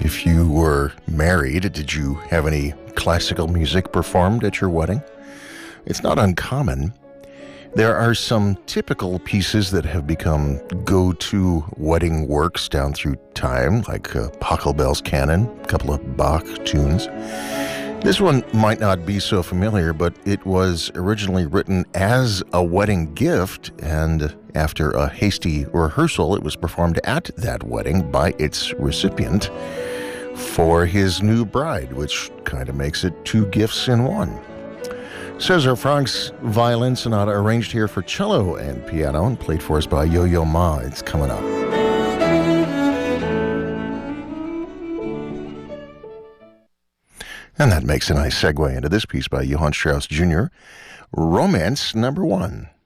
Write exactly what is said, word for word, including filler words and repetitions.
If you were married, did you have any classical music performed at your wedding? It's not uncommon. There are some typical pieces that have become go-to wedding works down through time, like uh, Pachelbel's Canon, a couple of Bach tunes. This one might not be so familiar, but it was originally written as a wedding gift, and after a hasty rehearsal, it was performed at that wedding by its recipient for his new bride, which kind of makes it two gifts in one. Cesar Frank's Violin Sonata, arranged here for cello and piano and played for us by Yo-Yo Ma. It's coming up. And that makes a nice segue into this piece by Johann Strauss Junior, Romance Number One.